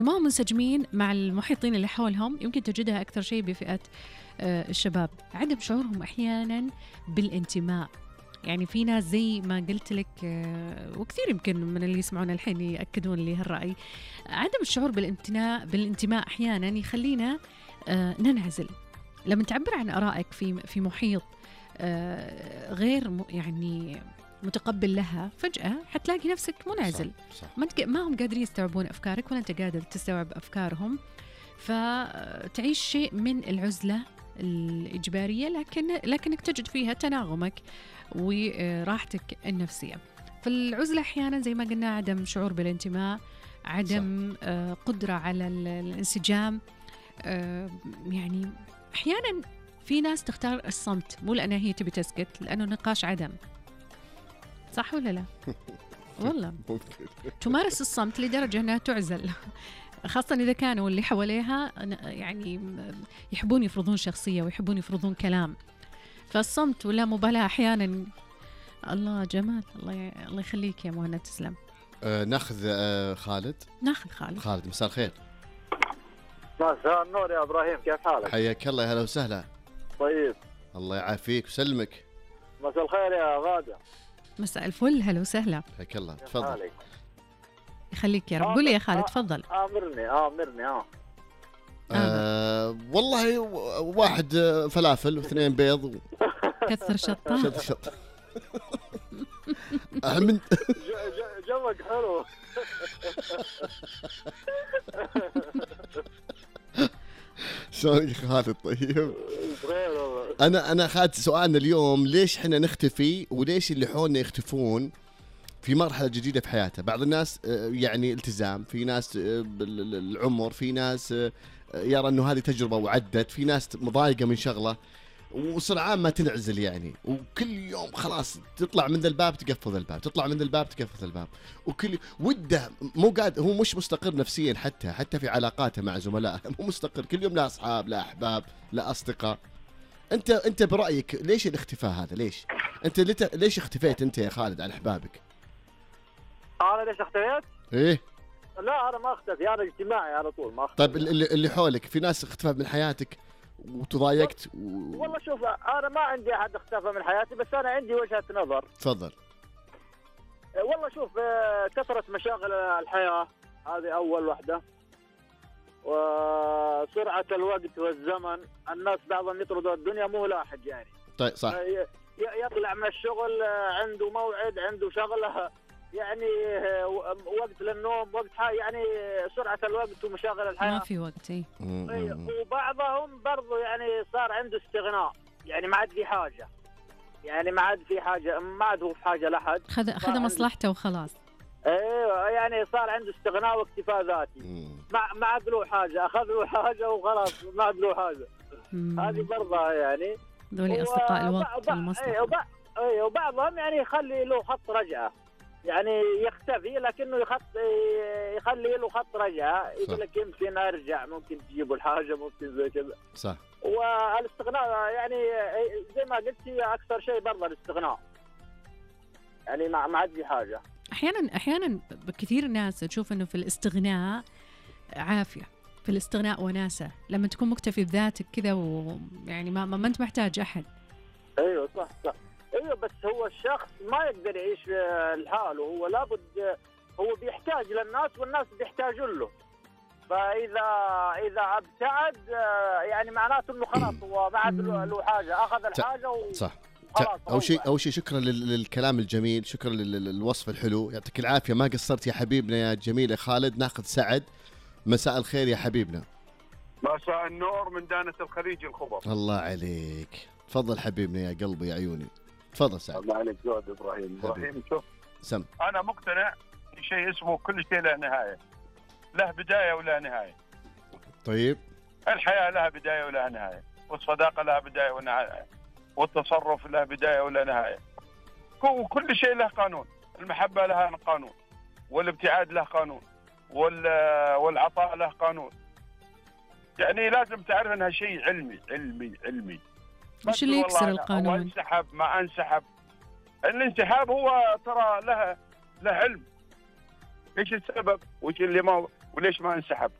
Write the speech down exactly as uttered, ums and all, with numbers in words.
ما هم منسجمين مع المحيطين اللي حولهم. يمكن تجدها أكثر شيء بفئة آه، الشباب، عدم شعورهم أحيانا بالانتماء. يعني في ناس زي ما قلت لك آه، وكثير يمكن من اللي يسمعون الحين يأكدون لي هالرأي، عدم الشعور بالانتماء بالانتماء أحيانا يخلينا آه، ننعزل. لما تعبر عن آرائك في في محيط آه، غير م- يعني متقبل لها، فجأة حتلاقي نفسك منعزل. صح صح. ما انت ما هم قادرين يستوعبون أفكارك ولا أنت قادر تستوعب أفكارهم، فتعيش شيء من العزلة الإجبارية، لكن لكنك تجد فيها تناغمك وراحتك النفسية. فالعزلة أحيانا زي ما قلنا عدم شعور بالانتماء، عدم آه، قدرة على ال- الانسجام. آه، يعني أحيانا في ناس تختار الصمت، مو لأنها هي تبي تسكت، لأنه نقاش عدم. صح ولا لا؟ والله ممكن. تمارس الصمت لدرجة أنها تعزل، خاصة إذا كانوا اللي حواليها يعني يحبون يفرضون شخصية ويحبون يفرضون كلام. فالصمت ولا مبالاة أحيانا. الله جمال، الله ي... الله يخليك يا مهند، تسلم. آه ناخذ آه خالد. ناخذ خالد. خالد مساء الخير. مساء النور يا إبراهيم، كيف حالك؟ حياك الله، يا هلا وسهلا. طيب، الله يعافيك وسلمك. مساء الخير يا غادة. مساء الفل، هلا وسهلا. حياك الله، كيف تفضل. حالك؟ يخليك يا رب. قول لي يا خالد، تفضل. آمرني آمرني آه آه والله و- واحد آه، فلافل واثنين بيض كثر شطة. وشط شط. من ج- ج- جوك حلو. شلونك يا خالد؟ طيب خير والله. انا انا خالد، سؤالنا اليوم ليش احنا نختفي وليش اللي حولنا يختفون في مرحلة جديدة في حياته؟ بعض الناس آه، يعني التزام، في ناس آه، بالعمر، في ناس آه، يرى انه هذه تجربة وعدت، في ناس مضايقة من شغلة وسرعان ما تنعزل يعني، وكل يوم خلاص تطلع من ذا الباب تقفل الباب، تطلع من ذا الباب تقفل الباب، وكل وده مو قاعد، هو مش مستقر نفسيا، حتى حتى في علاقاته مع زملائه مو مستقر، كل يوم لا اصحاب لا احباب لا اصدقاء. انت انت برايك ليش الاختفاء هذا؟ ليش انت لت... ليش اختفيت انت يا خالد عن احبابك؟ أنا ليش اختفيت؟ ايه لا أنا ما اختفي، أنا اجتماعي على طول ما اختفي. طيب اللي, اللي حولك في ناس اختفت من حياتك وتضايقت و... والله شوف، أنا ما عندي أحد اختفى من حياتي، بس أنا عندي وجهة نظر. تفضل. والله شوف، آه، كثرة مشاغل الحياة هذه أول وحدة، وسرعة الوقت والزمن. الناس بعضهم يطردوا الدنيا مو لاحق يعني. طيب صح. ي- ي- يطلع من الشغل آه، عنده موعد، عنده شغله يعني، آه، وقت للنوم، وقت حاجة يعني، سرعة الوقت ومشاغل ما الحياة. في وقت. إيه. إيه، وبعضهم برضو يعني صار عنده استغناء، يعني ما عاد في حاجة، يعني ما عاد في حاجة، ما عاد هو في حاجة لأحد. خذ صار خذ عنده- مصلحته وخلاص. ايوه يعني صار عنده استغناء واكتفاء ذاتي. مم. ما ما عاد له حاجة، أخذ له حاجة وخلاص ما عاد له حاجة. مم. هذه برضه يعني. ذولي أصدقاء الوقت وبع- اي والمصلحة. وبع- اي وبعضهم يعني يخلي له خط رجعه، يعني يختفي لكنه يخط يخلي له خط رجعه، يقول لك يمكن ارجع، ممكن تجيبوا الحاجه، ممكن زي كذا. صح. والاستغناء يعني زي ما قلت هي اكثر شيء برضه الاستغناء، يعني ما ما عاد في حاجه. أحيانا أحيانا كثير ناس تشوف إنه في الاستغناء عافية، في الاستغناء وناسة، لما تكون مكتفي بذاتك كذا ويعني ما, ما أنت محتاج أحد. ايوه صح صح. ايوه بس هو الشخص ما يقدر يعيش لحاله، هو لابد هو بيحتاج للناس والناس بيحتاجون له. فاذا اذا ابتعد يعني معناته انه خلاص هو ما عاد له حاجه، اخذ الحاجه و... صح. خلاص. اول شيء اول شيء شكرا لل- للكلام الجميل، شكرا لل- للوصف الحلو، يعطيك العافيه، ما قصرت يا حبيبنا يا جميل يا خالد. ناخذ سعد. مساء الخير يا حبيبنا. مساء النور من دانة الخليج الخبر. الله عليك، تفضل حبيبنا يا قلبي يا عيوني، تفضل سعد. الله عليك زود ابراهيم. ابراهيم شوف، سم. انا مقتنع في شيء اسمه كل شيء له نهايه، له بدايه ولا نهايه. طيب. الحياه لها بدايه ولا نهايه، والصداقه لها بدايه ونهايه، والتصرف له بدايه ولا نهايه، وكل شيء له قانون. المحبه لها قانون، والابتعاد له قانون، والعطاء له قانون. يعني لازم تعرف انها شيء علمي علمي علمي. وش اللي يكسر القانون؟ انسحب ما انسحب، الانسحاب هو ترى له له علم. ايش السبب؟ وش اللي ما وليش ما انسحب؟